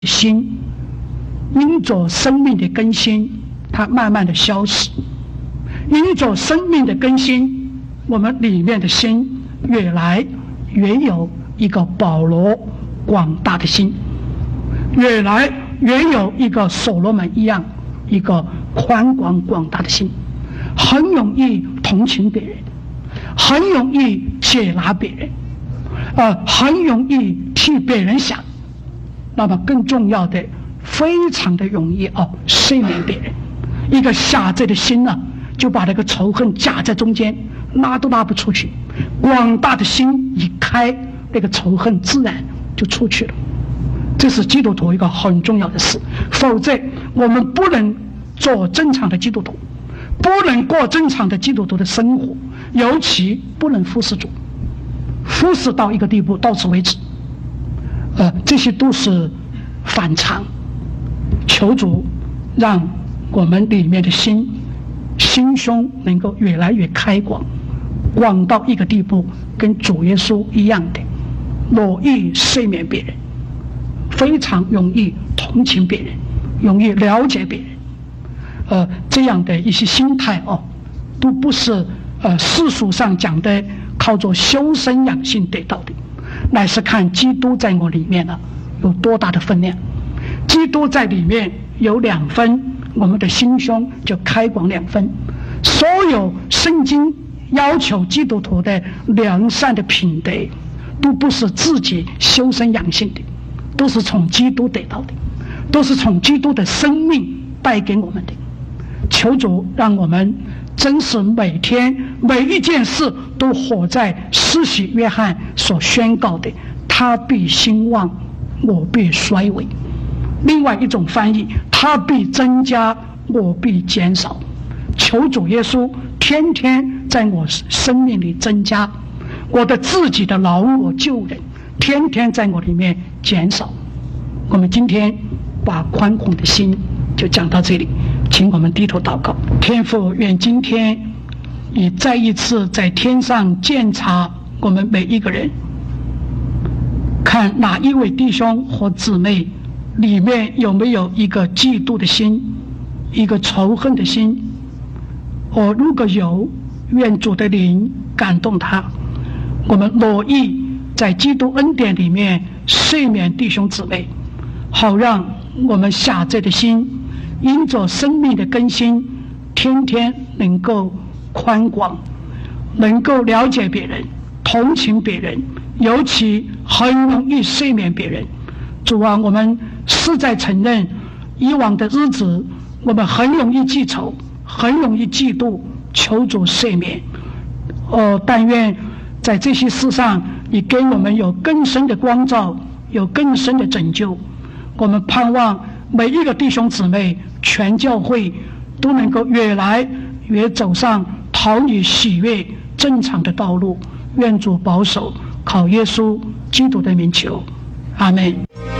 心因着生命的更新，它慢慢的消失。因着生命的更新，我们里面的心越来越有一个保罗广大的心，越来越有一个所罗门一样一个宽广广大的心，很容易同情别人，很容易接纳别人，很容易替别人想。那么更重要的，非常的容易赦免别人。一个狭窄的心呢，就把那个仇恨夹在中间，拉都拉不出去。广大的心一开，那个仇恨自然就出去了。这是基督徒一个很重要的事，否则我们不能做正常的基督徒，不能过正常的基督徒的生活，尤其不能服侍主，服侍到一个地步，到此为止。这些都是反常。求主让我们里面的心胸能够越来越开广，广到一个地步，跟主耶稣一样的，乐意赦免别人，非常容易同情别人，容易了解别人。这样的一些心态都不是世俗上讲的靠着修身养性得到的，乃是看基督在我里面有多大的分量。基督在里面有2分，我们的心胸就开广2分。所有圣经要求基督徒的良善的品德，都不是自己修身养性的，都是从基督得到的，都是从基督的生命带给我们的。求主让我们真是每天每一件事都活在施洗约翰所宣告的，他必兴旺，我必衰微。另外一种翻译，他必增加，我必减少。求主耶稣天天在我生命里增加，我的自己的老我旧人天天在我里面减少。我们今天把宽宏的心就讲到这里，请我们低头祷告。天父，愿今天你再一次在天上检查我们每一个人，看哪一位弟兄或姊妹里面有没有一个嫉妒的心，一个仇恨的心。如果有，愿主的灵感动他，我们乐意在基督恩典里面赦免弟兄姊妹，好让我们狭窄的心因着生命的更新，天天能够宽广，能够了解别人，同情别人，尤其很容易赦免别人。主啊，我们实在承认以往的日子我们很容易记仇，很容易嫉妒，求主赦免。但愿在这些事上你给我们有更深的光照，有更深的拯救。我们盼望每一个弟兄姊妹，全教会都能够越来越走上讨你喜悦正常的道路。愿主保守，靠耶稣基督的名求，阿们。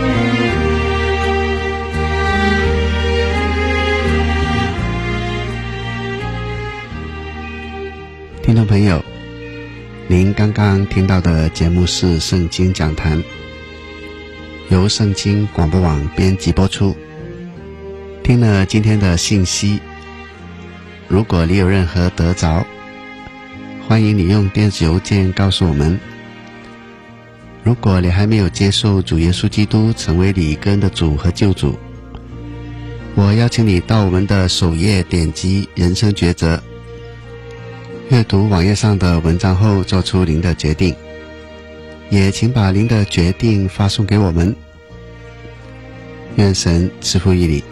听众朋友，您刚刚听到的节目是圣经讲坛，由圣经广播网编辑播出。听了今天的信息，如果你有任何得着，欢迎你用电子邮件告诉我们。如果你还没有接受主耶稣基督成为你个人的主和救主，我邀请你到我们的首页点击人生抉择，阅读网页上的文章后做出您的决定，也请把您的决定发送给我们。愿神赐福于你。